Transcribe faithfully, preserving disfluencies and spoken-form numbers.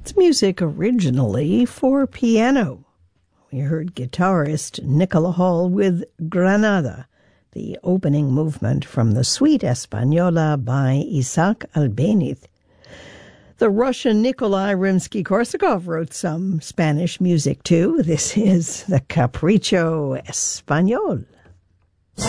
It's music originally for piano. We heard guitarist Nicola Hall with Granada, the opening movement from the Suite Española by Isaac Albéniz. The Russian Nikolai Rimsky-Korsakov wrote some Spanish music too. This is the Capricho Español.